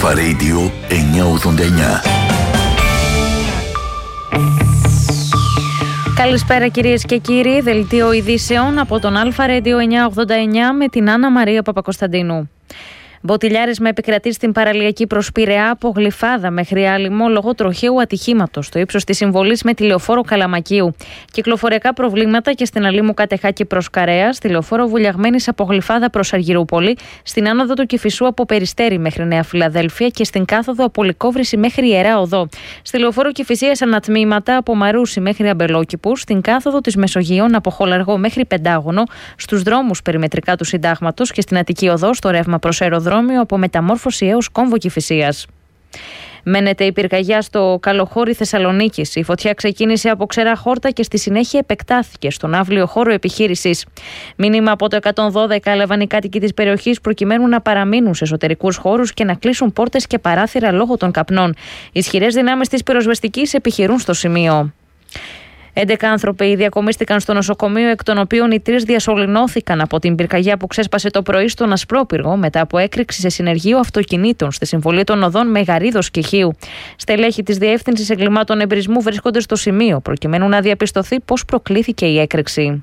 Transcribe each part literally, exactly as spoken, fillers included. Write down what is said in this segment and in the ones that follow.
Αλφα Radio εννιακόσια ογδόντα εννιά. Καλησπέρα κυρίες και κύριοι, δελτίο ειδήσεων από τον Αλφα Radio εννιακόσια ογδόντα εννιά με την Άννα Μαρία Παπακοσταντίνου. Μποτιλιάρισμα επικρατεί στην παραλιακή προς Πειραιά από Γλυφάδα μέχρι Άλυμο λόγω τροχαίου ατυχήματος στο ύψος της συμβολής με τη λεωφόρο Καλαμακίου. Κυκλοφοριακά προβλήματα και στην Αλήμου Κατεχάκη προς Καρέα, στη λεωφόρο Βουλιαγμένης από Γλυφάδα προς Αργυρούπολη, στην άνοδο του Κηφισού από Περιστέρι μέχρι Νέα Φιλαδέλφια και στην κάθοδο από Λυκόβρηση μέχρι Ιερά Οδό. Στη λεωφόρο Κηφισίας ανατμήματα από Μαρούσι μέχρι Αμπελόκηπους, στην κάθοδο της Μεσογείων από Χολαργό μέχρι Πεντάγωνο, στους δρόμους περιμετρικά του Συντάγματος και στην Αττική Οδό στο ρεύμα προς αεροδρόμιο από Μεταμόρφωση έως Κόμβο Κηφισίας. Μένεται η πυρκαγιά στο Καλοχώρι Θεσσαλονίκης. Η φωτιά ξεκίνησε από ξερά χόρτα και στη συνέχεια επεκτάθηκε στον αύλιο χώρο επιχείρησης. Μήνυμα από το εκατόν δώδεκα έλαβαν οι κάτοικοι της περιοχής προκειμένου να παραμείνουν σε εσωτερικούς χώρους και να κλείσουν πόρτες και παράθυρα λόγω των καπνών. Ισχυρές δυνάμεις της πυροσβεστικής επιχειρούν στο σημείο. έντεκα άνθρωποι διακομίστηκαν στο νοσοκομείο, εκ των οποίων οι τρεις διασωληνώθηκαν από την πυρκαγιά που ξέσπασε το πρωί στον Ασπρόπυργο μετά από έκρηξη σε συνεργείο αυτοκινήτων στη συμβολή των οδών Μεγαρίδος και Χίου. Στελέχη της Διεύθυνσης Εγκλημάτων Εμπρισμού βρίσκονται στο σημείο προκειμένου να διαπιστωθεί πώς προκλήθηκε η έκρηξη.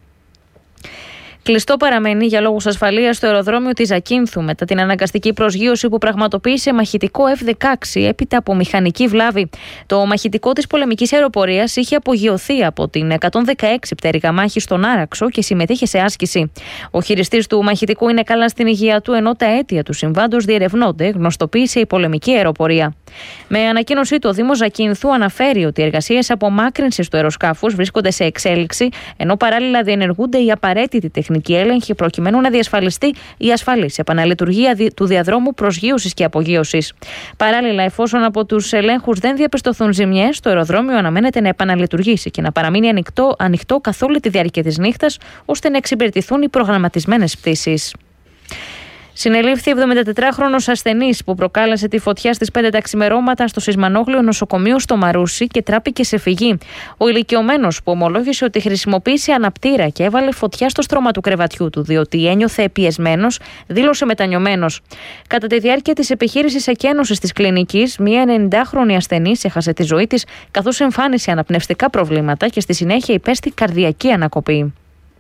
Κλειστό παραμένει για λόγους ασφαλείας στο αεροδρόμιο της Ζακίνθου μετά την αναγκαστική προσγείωση που πραγματοποίησε μαχητικό εφ δεκαέξι έπειτα από μηχανική βλάβη. Το μαχητικό της πολεμικής αεροπορίας είχε απογειωθεί από την εκατόν δεκαέξι πτέρυγα μάχη στον Άραξο και συμμετείχε σε άσκηση. Ο χειριστής του μαχητικού είναι καλά στην υγεία του, ενώ τα αίτια του συμβάντος διερευνώνται, γνωστοποίησε η πολεμική αεροπορία. Με ανακοίνωσή του, ο Δήμος Ζακίνθου αναφέρει ότι οι εργασίες απομάκρυνσης του αεροσκάφους βρίσκονται σε εξέλιξη, ενώ παράλληλα διενεργούνται οι απαραίτητοι τεχνικοί έλεγχοι προκειμένου να διασφαλιστεί η ασφαλής επαναλειτουργία του διαδρόμου προσγείωσης και απογείωσης. Παράλληλα, εφόσον από τους ελέγχους δεν διαπιστωθούν ζημιές, το αεροδρόμιο αναμένεται να επαναλειτουργήσει και να παραμείνει ανοιχτό, ανοιχτό καθ' όλη τη διάρκεια της νύχτας, ώστε να εξυπηρετηθούν οι προγραμματισμένες πτήσεις. Συνελήφθη εβδομηντατετράχρονος ασθενής που προκάλεσε τη φωτιά στις πέντε τα ξημερώματα στο Σισμανόγλιο νοσοκομείο στο Μαρούσι και τράπηκε σε φυγή. Ο ηλικιωμένος, που ομολόγησε ότι χρησιμοποίησε αναπτήρα και έβαλε φωτιά στο στρώμα του κρεβατιού του, διότι ένιωθε πιεσμένος, δήλωσε μετανιωμένος. Κατά τη διάρκεια της επιχείρησης εκένωσης της κλινικής, μία ενενηντάχρονη ασθενής έχασε τη ζωή της, καθώς εμφάνισε αναπνευστικά προβλήματα και στη συνέχεια υπέστη καρδιακή ανακοπή.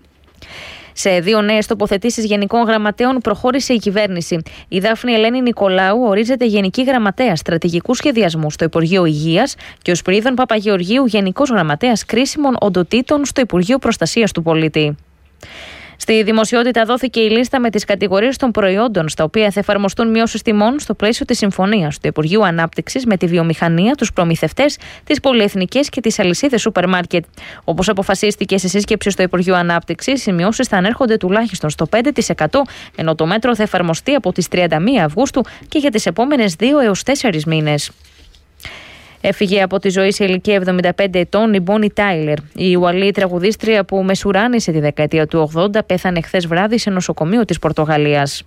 Σε δύο νέες τοποθετήσεις γενικών γραμματέων προχώρησε η κυβέρνηση. Η Δάφνη Ελένη Νικολάου ορίζεται γενική γραμματέα στρατηγικού σχεδιασμού στο Υπουργείο Υγείας και ο Σπυρίδων Παπαγεωργίου γενικός γραμματέας κρίσιμων οντοτήτων στο Υπουργείο Προστασίας του Πολίτη. Στη δημοσιότητα δόθηκε η λίστα με τις κατηγορίες των προϊόντων στα οποία θα εφαρμοστούν μειώσεις τιμών στο πλαίσιο της συμφωνίας του Υπουργείου Ανάπτυξης με τη βιομηχανία, τους προμηθευτές, τις πολυεθνικές και τις αλυσίδες σούπερ μάρκετ. Όπως αποφασίστηκε σε σύσκεψη στο Υπουργείο Ανάπτυξης, οι μειώσεις θα ανέρχονται τουλάχιστον στο πέντε τοις εκατό, ενώ το μέτρο θα εφαρμοστεί από τις τριάντα μία Αυγούστου και για τις επόμενες δύο έως τέσσερις μήνες. Έφυγε από τη ζωή σε ηλικία εβδομήντα πέντε ετών η Μπόνι Τάιλερ. Η Ουαλή τραγουδίστρια που μεσουράνησε τη δεκαετία του ογδόντα πέθανε χθες βράδυ σε νοσοκομείο της Πορτογαλίας.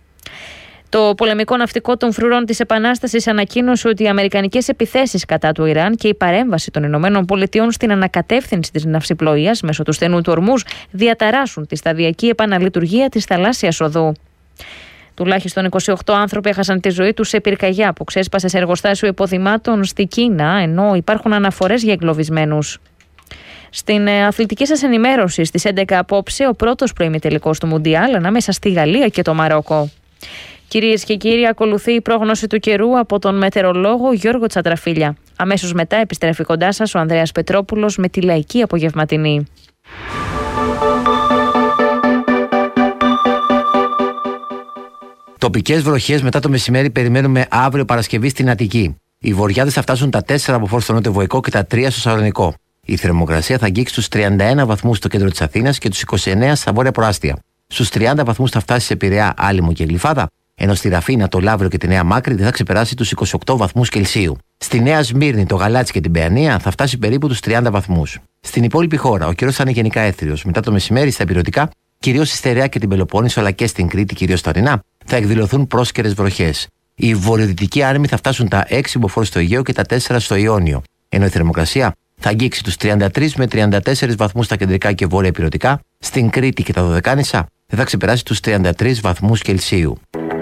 Το πολεμικό ναυτικό των φρουρών της Επανάστασης ανακοίνωσε ότι οι αμερικανικές επιθέσεις κατά του Ιράν και η παρέμβαση των Ηνωμένων Πολιτειών στην ανακατεύθυνση της ναυσιπλοείας μέσω του στενού του Ορμούζ διαταράσσουν τη σταδιακή επαναλειτουργία της θαλάσσιας οδού. Τουλάχιστον είκοσι οκτώ άνθρωποι έχασαν τη ζωή τους σε πυρκαγιά που ξέσπασε σε εργοστάσιο υποδημάτων στη Κίνα, ενώ υπάρχουν αναφορές για εγκλωβισμένους. Στην αθλητική σας ενημέρωση στις έντεκα απόψε, ο πρώτος προημιτελικός του Μουντιάλ ανάμεσα στη Γαλλία και το Μαρόκο. Κυρίες και κύριοι, ακολουθεί η πρόγνωση του καιρού από τον μετεωρολόγο Γιώργο Τσατραφίλια. Αμέσως μετά επιστρέφει κοντά σας ο Ανδρέας Πετρόπουλος με τη λαϊκή απογευματινή. Τοπικές βροχές μετά το μεσημέρι περιμένουμε αύριο Παρασκευή στην Αττική. Οι βοριάδες θα φτάσουν τα τέσσερα από φόρ στο νότιο Βοϊκό και τα τρία στο Σαλονικό. Η θερμοκρασία θα αγγίξει τους τριάντα ένα βαθμούς στο κέντρο της Αθήνας και τους είκοσι εννέα στα βόρεια προάστια. Στους τριάντα βαθμούς θα φτάσει σε Πειραιά, Άλυμο και Γλυφάδα, ενώ στη Ραφίνα, το Λαύριο και τη Νέα Μάκρη δεν θα ξεπεράσει τους είκοσι οκτώ βαθμούς Κελσίου. Στη Νέα Σμύρνη, το Γαλάτσι και την Παιανία θα φτάσει περίπου τους τριάντα βαθμούς. Στην υπόλοιπη χώρα, ο καιρός θα είναι γενικά έθριος. Μετά το μεσημέρι στα ηπειρωτικά, κυρίως στη Στερεά και την Πελοπόννησο, αλλά και στην Κρήτη, κυρίως στα ορεινά, θα εκδηλωθούν πρόσκαιρες βροχές. Οι βορειοδυτικοί άνεμοι θα φτάσουν τα έξι μποφόρ στο Αιγαίο και τα τέσσερα στο Ιόνιο, ενώ η θερμοκρασία θα αγγίξει τους τριάντα τρεις με τριάντα τέσσερις βαθμούς στα κεντρικά και βόρεια ηπειρωτικά, στην Κρήτη και τα Δωδεκάνησα δεν θα ξεπεράσει τους τριάντα τρεις βαθμούς Κελσίου.